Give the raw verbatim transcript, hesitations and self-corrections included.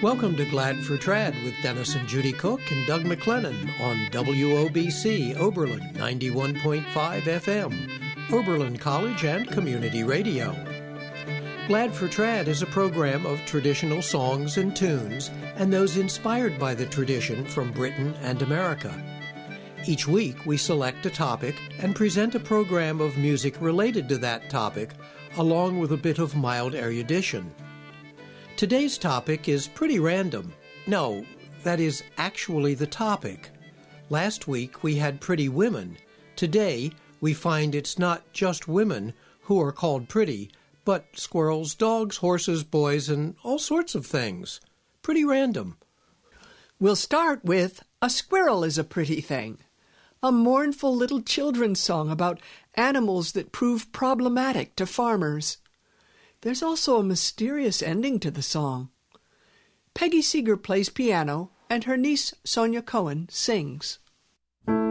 Welcome to Glad for Trad with Dennis and Judy Cook and Doug McLennan on W O B C Oberlin ninety-one point five F M, Oberlin College and Community Radio. Glad for Trad is a program of traditional songs and tunes and those inspired by the tradition from Britain and America. Each week we select a topic and present a program of music related to that topic, along with a bit of mild erudition. Today's topic is pretty random. No, that is actually the topic. Last week we had pretty women. Today we find it's not just women who are called pretty, but squirrels, dogs, horses, boys, and all sorts of things. Pretty random. We'll start with A Squirrel is a Pretty Thing, a mournful little children's song about animals that prove problematic to farmers. There's also a mysterious ending to the song. Peggy Seeger plays piano, and her niece Sonia Cohen sings.